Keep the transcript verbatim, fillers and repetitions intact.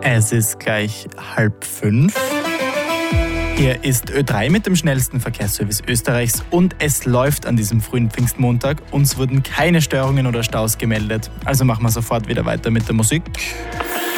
Es ist gleich halb fünf. Hier ist Ö drei mit dem schnellsten Verkehrsservice Österreichs und es läuft an diesem frühen Pfingstmontag. Uns wurden keine Störungen oder Staus gemeldet. Also machen wir sofort wieder weiter mit der Musik.